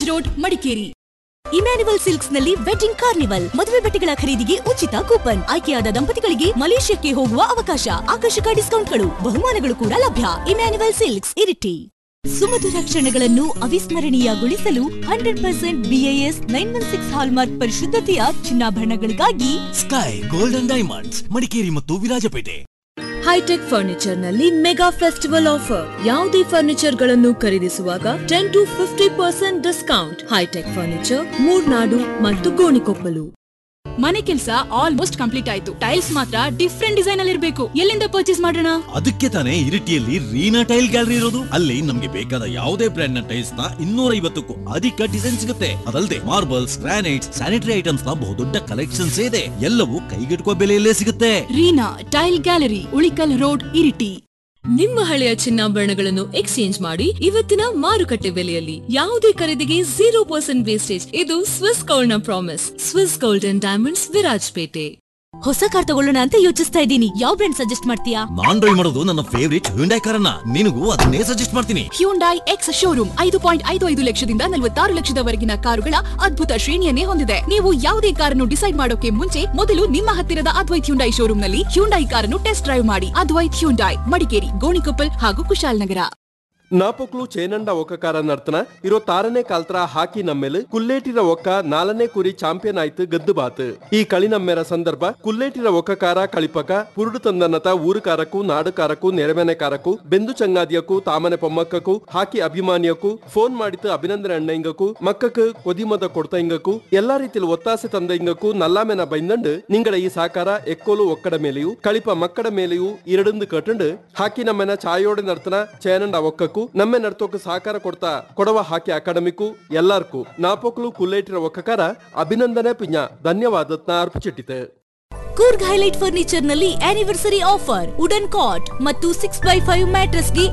Road, Madikeri. Emmanuel silks ನಲ್ಲಿ wedding carnival. ಮದುವೆ ಬಟ್ಟೆಗಳ ಖರೀದಿಗೆ ಉಚಿತ ಕೂಪನ್. ಆಯ್ಕೆಯಾದ ದಂಪತಿಗಳಿಗೆ ಮಲೇಷ್ಯಾಕ್ಕೆ ಹೋಗುವ ಅವಕಾಶ. ಆಕರ್ಷಕ ಡಿಸ್ಕೌಂಟ್ಗಳು, ಬಹುಮಾನಗಳು ಕೂಡ ಲಭ್ಯ. Emmanuel silks, Iritty. ಸುಮಧುರ ಕ್ಷಣಗಳನ್ನು ಅವಿಸ್ಮರಣೀಯಗೊಳಿಸಲು 100% BIS 916 hallmark ಪರಿಶುದ್ಧತೆಯ ಚಿನ್ನಾಭರಣಗಳಿಗಾಗಿ sky golden diamonds, Madikeri ಮತ್ತು ವಿರಾಜಪೇಟೆ. ಹೈಟೆಕ್ ಫರ್ನಿಚರ್ ನಲ್ಲಿ ಮೆಗಾ ಫೆಸ್ಟಿವಲ್ ಆಫರ್. ಯಾವುದೇ ಫರ್ನಿಚರ್ ಗಳನ್ನು ಖರೀದಿಸುವಾಗ 10 to 50% discount. High tech furniture, Murnad ಮತ್ತು ಗೋಣಿಕೊಪ್ಪಲು. ಮನೆ ಕೆಲಸ ಆಲ್ಮೋಸ್ಟ್ ಕಂಪ್ಲೀಟ್ ಆಯ್ತು. ಟೈಲ್ಸ್ ಮಾತ್ರ ಡಿಫ್ರೆಂಟ್ ಡಿಸೈನ್ ಅಲ್ಲಿ ಇರಬೇಕು. ಎಲ್ಲಿಂದ ಪರ್ಚೇಸ್ ಮಾಡೋಣ? ಅದಕ್ಕೆ ತಾನೇ ಇರಿಟಿಯಲ್ಲಿ ರೀನಾ ಟೈಲ್ ಗ್ಯಾಲರಿ ಇರೋದು. ಅಲ್ಲಿ ನಮ್ಗೆ ಬೇಕಾದ ಯಾವುದೇ ಬ್ರ್ಯಾಂಡ್ ನ ಟೈಲ್ಸ್ ನ 250ಕ್ಕೂ ಅಧಿಕ ಡಿಸೈನ್ ಸಿಗುತ್ತೆ. ಅದಲ್ಲದೆ ಮಾರ್ಬಲ್ಸ್, ಗ್ರಾನೈಟ್ಸ್, ಸ್ಯಾನಿಟರಿ ಐಟಮ್ಸ್ ನ ಬಹುದೊಡ್ಡ ಕಲೆಕ್ಷನ್ಸ್ ಇದೆ. ಎಲ್ಲವೂ ಕೈಗೆಟುಕುವ ಬೆಲೆಯಲ್ಲೇ ಸಿಗುತ್ತೆ. Reena tail gallery, Ulikkal road, Iritty. ನಿಮ್ಮ ಹಳೆಯ ಚಿನ್ನಾಭರಣಗಳನ್ನು ಎಕ್ಸ್ಚೇಂಜ್ ಮಾಡಿ ಇವತ್ತಿನ ಮಾರುಕಟ್ಟೆ ಬೆಲೆಯಲ್ಲಿ. ಯಾವುದೇ ಖರೀದಿಗೆ 0% ವೇಸ್ಟೇಜ್. ಇದು ಸ್ವಿಸ್ ಗೋಲ್ಡ್ ನ promise. Swiss gold and diamonds, Virajpet. ಹೊಸ ಕಾರ್ ತಗೊಳ್ಳೋಣ ಅಂತ ಯೋಚಿಸ್ತಾ ಇದ್ದೀನಿ. ಯಾವ ಬ್ರ್ಯಾಂಡ್ ಸಜೆಸ್ಟ್ ಮಾಡ್ತೀಯಾ? ನಾನ್ ಡ್ರೈವ್ ಮಾಡೋದು ನನ್ನ ಫೇವರಿಟ್ ಹ್ಯುಂಡೈ ಕಾರನ್ನ. ನಿನಗೂ ಅದನ್ನೇ ಸಜೆಸ್ಟ್ ಮಾಡ್ತೀನಿ. ಹ್ಯುಂಡೈ ಎಕ್ಸ್ ಶೋರೂಮ್ 5.55 ಲಕ್ಷದಿಂದ 46 ಲಕ್ಷದವರೆಗಿನ ಕಾರುಗಳ ಅದ್ಭುತ ಶ್ರೇಣಿಯನ್ನೇ ಹೊಂದಿದೆ. ನೀವು ಯಾವುದೇ ಕಾರನ್ನು ಡಿಸೈಡ್ ಮಾಡೋಕೆ ಮುಂಚೆ ಮೊದಲು ನಿಮ್ಮ ಹತ್ತಿರದ ಅದ್ವೈತ್ ಹ್ಯುಂಡೈ ಶೋರೂಮ್ ನಲ್ಲಿ ಹ್ಯುಂಡೈ ಕಾರನ್ನು ಟೆಸ್ಟ್ ಡ್ರೈವ್ ಮಾಡಿ. ಅದ್ವೈತ್ ಹ್ಯುಂಡೈ, ಮಡಿಕೇರಿ, ಗೋಣಿಕೊಪ್ಪಲ್ ಹಾಗೂ ಕುಶಾಲನಗರ. ನಾಪೊಕ್ಲು ಚೇನಂಡ ಒಕ್ಕಕಾರ ನರ್ತನ ಇರೋ ತಾರನೇ ಕಾಲ್ತರ ಹಾಕಿ ನಮ್ಮೆಲು ಕುಲ್ಲೇಟಿರ ಒಕ್ಕ 4ನೇ ಕುರಿ ಚಾಂಪಿಯನ್ ಆಯ್ತು ಗದ್ದು ಬಾತು. ಈ ಕಳಿ ನಮ್ಮೆರ ಸಂದರ್ಭ ಕುಲ್ಲೇಟಿರ ಒಕ್ಕಕಾರ ಕಳಿಪಕ ಪುರುಡು ತಂದನ್ನತ ಊರುಕಾರಕ್ಕೂ ನಾಡುಕಾರಕ್ಕೂ ನೆರೆಮನೆಕಾರಕ್ಕೂ ಬೆಂದು ಚಂಗಾದಿಯಕ್ಕೂ ತಾಮನೆ ಪೊಮ್ಮಕ್ಕೂ ಹಾಕಿ ಅಭಿಮಾನಿಯಕ್ಕೂ ಫೋನ್ ಮಾಡಿತು ಅಭಿನಂದನೆ ಅಣ್ಣ ಇಂಗಕ್ಕೂ ಮಕ್ಕಕ್ಕೆ ಕೊದಿಮದ ಕೊಡ್ತ ಇಂಗಕ್ಕೂ ಎಲ್ಲಾ ರೀತಿಯಲ್ಲಿ ಒತ್ತಾಸೆ ತಂದ ಇಂಗಕ್ಕೂ ನಲ್ಲಾಮೆನ ಬೈಂದಂಡು ನಿಂಗಳ ಈ ಸಾಕಾರ ಎಕ್ಕೋಲು ಒಕ್ಕಡ ಮೇಲೆಯೂ ಕಳಿಪ ಮಕ್ಕಳ ಮೇಲೆಯೂ ಇರಡಂದು ಕಟ್ಟಂಡು ಹಾಕಿ ನಮ್ಮೆನ ಚಾಯೋಡೆ ನರ್ತನ ಚೇನಂಡ ಒಕ್ಕಕ್ಕೂ ನಮ್ಮೆ ನರ್ತೋಕೆ ಸಹಕಾರ ಕೊಡ್ತಾ ಕೊಡವ ಹಾಕಿ ಅಕಾಡೆಮಿಗೂ ಎಲ್ಲಾರ್ಗೂ ನಾಪೊಕ್ಲು ಕುಲ್ಲೇಟಿರ ಒಕ್ಕಕಾರ ಅಭಿನಂದನೆ ಪಿಂಜ ಧನ್ಯವಾದತ್ನ ಅರ್ಪಿಸಿಟ್ಟಿದೆ. ಕೂರ್ಗ್ ಹೈಲೈಟ್ ಫರ್ನಿಚರ್ ನಲ್ಲಿ ಆನಿವರ್ಸರಿ ಆಫರ್. ವುಡನ್ ಕಾಟ್ ಮತ್ತು 6x5 ಮ್ಯಾಟ್ರೆಸ್ ಗೆ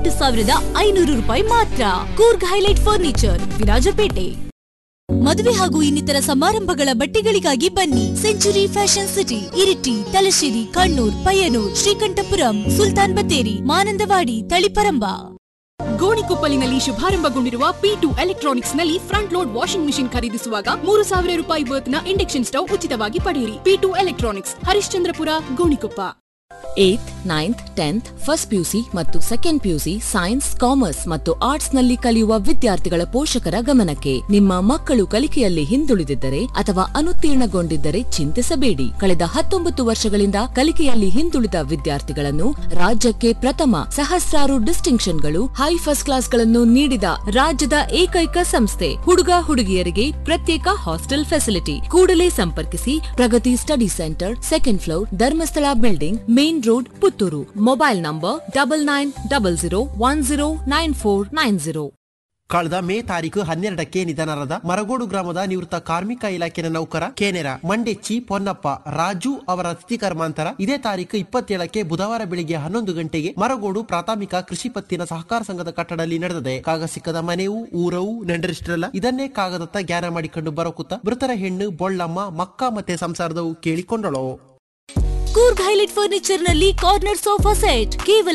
18,500 ರೂಪಾಯಿ ಮಾತ್ರ. Coorg highlight furniture, Virajpet. ಮದುವೆ ಹಾಗೂ ಇನ್ನಿತರ ಸಮಾರಂಭಗಳ ಬಟ್ಟೆಗಳಿಗಾಗಿ ಬನ್ನಿ century fashion city, Iritty, Thalassery, Kannur, Payyanur, Sreekandapuram, Sultan Battery, Manandavadi, Taliparamba. ಗೋಣಿಕೊಪ್ಪಲಿನಲ್ಲಿ ಶುಭಾರಂಭಗೊಂಡಿರುವ P2 electronics ನಲ್ಲಿ ಫ್ರಂಟ್ ಲೋಡ್ ವಾಷಿಂಗ್ ಮಿಷಿನ್ ಖರೀದಿಸುವಾಗ 3,000 ರೂಪಾಯಿ ವರ್ತ್ ನ ಇಂಡಕ್ಷನ್ ಸ್ಟವ್ ಉಚಿತವಾಗಿ ಪಡೆಯಿರಿ. P2 electronics, Harishchandrapura, Gonikoppa. 8th, 9th, 10th, first PUC ಮತ್ತು ಸೆಕೆಂಡ್ PUC ಸೈನ್ಸ್, ಕಾಮರ್ಸ್ ಮತ್ತು ಆರ್ಟ್ಸ್ ನಲ್ಲಿ ಕಲಿಯುವ ವಿದ್ಯಾರ್ಥಿಗಳ ಪೋಷಕರ ಗಮನಕ್ಕೆ. ನಿಮ್ಮ ಮಕ್ಕಳು ಕಲಿಕೆಯಲ್ಲಿ ಹಿಂದುಳಿದಿದ್ದರೆ ಅಥವಾ ಅನುತ್ತೀರ್ಣಗೊಂಡಿದ್ದರೆ ಚಿಂತಿಸಬೇಡಿ. ಕಳೆದ 19 ವರ್ಷಗಳಿಂದ ಕಲಿಕೆಯಲ್ಲಿ ಹಿಂದುಳಿದ ವಿದ್ಯಾರ್ಥಿಗಳನ್ನು ರಾಜ್ಯಕ್ಕೆ ಪ್ರಥಮ, ಸಹಸ್ರಾರು ಡಿಸ್ಟಿಂಕ್ಷನ್ಗಳು, ಹೈ ಫಸ್ಟ್ ಕ್ಲಾಸ್ಗಳನ್ನು ನೀಡಿದ ರಾಜ್ಯದ ಏಕೈಕ ಸಂಸ್ಥೆ. ಹುಡುಗ ಹುಡುಗಿಯರಿಗೆ ಪ್ರತ್ಯೇಕ ಹಾಸ್ಟೆಲ್ ಫೆಸಿಲಿಟಿ. ಕೂಡಲೇ ಸಂಪರ್ಕಿಸಿ ಪ್ರಗತಿ study centre, second floor, Dharmasthala building, main road, Puttur. Mobile number 9900109490. ಕಳೆದ ಮೇ ತಾರೀಕು 12ಕ್ಕೆ ನಿಧನರಾದ ಮರಗೋಡು ಗ್ರಾಮದ ನಿವೃತ್ತ ಕಾರ್ಮಿಕ ಇಲಾಖೆಯ ನೌಕರ ಕೇನೆರ ಮಂಡೆಚ್ಚಿ ಪೊನ್ನಪ್ಪ ರಾಜು ಅವರ ತಿಥಿ ಕರ್ಮಾಂತರ ಇದೇ ತಾರೀಕು 27ಕ್ಕೆ ಬುಧವಾರ ಬೆಳಿಗ್ಗೆ 11 ಗಂಟೆಗೆ ಮರಗೋಡು ಪ್ರಾಥಮಿಕ ಕೃಷಿ ಪತ್ತಿನ ಸಹಕಾರ ಸಂಘದ ಕಟ್ಟಡದಲ್ಲಿ ನಡೆದಿದೆ. ಕಾಗ ಸಿಕ್ಕದ ಮನೆಯೂ ಊರವು ನೆಂಡರಿಷ್ಟರಲ್ಲ ಇದನ್ನೇ ಕಾಗದತ್ತ ಜ್ಞಾನ ಮಾಡಿಕೊಂಡು ಬರೋಕುತ್ತ ಮೃತರ ಹೆಣ್ಣು ಬೊಳ್ಳಮ್ಮ ಮಕ್ಕ ಮತ್ತೆ ಸಂಸಾರದವು ಕೇಳಿಕೊಂಡಳು. ಕೂರ್ಗ್ ಹೈಲೈಟ್ ಫರ್ನಿಚರ್ ನಲ್ಲಿ ಕಾರ್ನರ್ ಸೋಫಾ ಸೆಟ್ ಕೇವಲ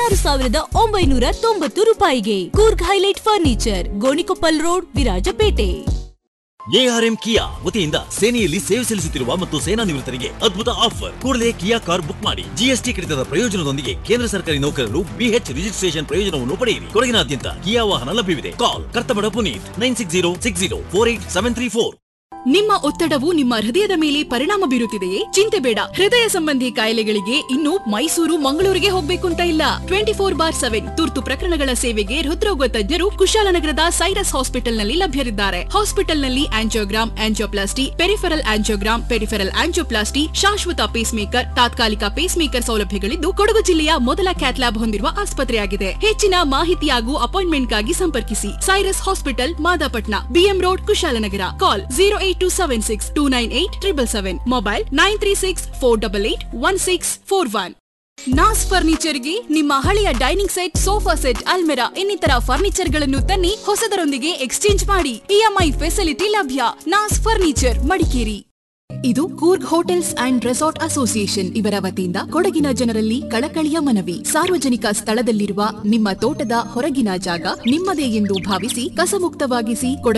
16,990 ರೂಪಾಯಿಗೆ. Coorg highlight furniture, Gonikoppal road, Virajpet. ARM ಕಿಯಾ ವತಿಯಿಂದ ಸೇನೆಯಲ್ಲಿ ಸೇವೆ ಸಲ್ಲಿಸುತ್ತಿರುವ ಮತ್ತು ಸೇನಾ ನಿವೃತ್ತರಿಗೆ ಅದ್ಭುತ ಆಫರ್. ಕೂಡಲೇ ಕಿಯಾ ಕಾರ್ ಬುಕ್ ಮಾಡಿ. GST ಕಡಿತದ ಪ್ರಯೋಜನದೊಂದಿಗೆ ಕೇಂದ್ರ ಸರ್ಕಾರಿ ನೌಕರರು BH ರಿಜಿಸ್ಟ್ರೇಷನ್ ಪ್ರಯೋಜನವನ್ನು ಪಡೆಯಿರಿ. ಕೊಡಗಿನಾದ್ಯಂತ ಕಿಯಾ ವಾಹನ ಲಭ್ಯವಿದೆ. ಕಾಲ್ ಕರ್ತಬಡ ಪುನೀತ್ 9606048734. ನಿಮ್ಮ ಒತ್ತಡವು ನಿಮ್ಮ ಹೃದಯದ ಮೇಲೆ ಪರಿಣಾಮ ಬೀರುತ್ತಿದೆಯೇ? ಚಿಂತೆ ಬೇಡ. ಹೃದಯ ಸಂಬಂಧಿ ಕಾಯಿಲೆಗಳಿಗೆ ಇನ್ನು ಮೈಸೂರು, ಮಂಗಳೂರಿಗೆ ಹೋಗ್ಬೇಕು ಅಂತ ಇಲ್ಲ. 24/7 ತುರ್ತು ಪ್ರಕರಣಗಳ ಸೇವೆಗೆ ಹೃದ್ರೋಗ ತಜ್ಞರು ಕುಶಾಲನಗರದ ಸೈರಸ್ ಹಾಸ್ಪಿಟಲ್ ನಲ್ಲಿ ಲಭ್ಯರಿದ್ದಾರೆ. ಹಾಸ್ಪಿಟಲ್ ನಲ್ಲಿ angiogram, angioplasty, peripheral angiogram, peripheral angioplasty, ಶಾಶ್ವತ ಪೇಸ್ ಮೇಕರ್, ತಾತ್ಕಾಲಿಕ ಪೇಸ್ ಮೇಕರ್ ಸೌಲಭ್ಯಗಳಿದ್ದು ಕೊಡಗು ಜಿಲ್ಲೆಯ ಮೊದಲ ಕ್ಯಾತ್ ಲ್ಯಾಬ್ ಹೊಂದಿರುವ ಆಸ್ಪತ್ರೆಯಾಗಿದೆ. ಹೆಚ್ಚಿನ ಮಾಹಿತಿ ಹಾಗೂ ಅಪಾಯಿಂಟ್ಮೆಂಟ್ಗಾಗಿ ಸಂಪರ್ಕಿಸಿ. Cyrus hospital, Madapatna, BM road, Kushalnagar. ಕಾಲ್ 08276298777. ಮೊಬೈಲ್ 9364881641. ನಾಸ್ ಫರ್ನಿಚರ್ಗೆ ನಿಮ್ಮ ಹಳೆಯ dining set, sofa set, almirah ಇನ್ನಿತರ ಫರ್ನಿಚರ್ ಗಳನ್ನು ತನ್ನಿ ಹೊಸದರೊಂದಿಗೆ ಎಕ್ಸ್ಚೇಂಜ್ ಮಾಡಿ. EMI ಫೆಸಿಲಿಟಿ ಲಭ್ಯ. ನಾಸ್ ಫರ್ನಿಚರ್, ಮಡಿಕೇರಿ. ಇದು Coorg hotels and resort association ಇವರ ವತಿಯಿಂದ ಕೊಡಗಿನ ಜನರಲ್ಲಿ ಕಳಕಳಿಯ ಮನವಿ. ಸಾರ್ವಜನಿಕ ಸ್ಥಳದಲ್ಲಿರುವ ನಿಮ್ಮ ತೋಟದ ಹೊರಗಿನ ಜಾಗ ನಿಮ್ಮದೇ ಎಂದು ಭಾವಿಸಿ ಕಸಮುಕ್ತವಾಗಿಸಿ.